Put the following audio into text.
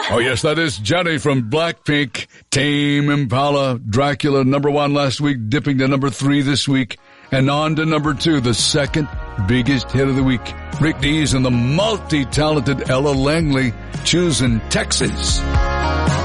Oh, yes, that is Jenny from Blackpink. Tame Impala, Dracula, #1 last week, dipping to #3 this week. And on to #2, the second biggest hit of the week. Rick Dees and the multi-talented Ella Langley, choosing Texas.